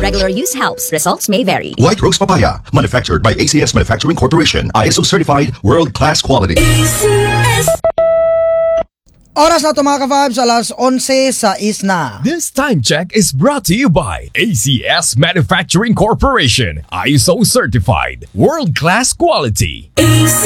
regular use helps. Results may vary. White Rose Papaya, manufactured by ACS Manufacturing Corporation. ISO certified, world-class quality. Oras na ito mga ka-vibes, alas 11 sa isna. This time check is brought to you by ACS Manufacturing Corporation. ISO certified, world-class quality.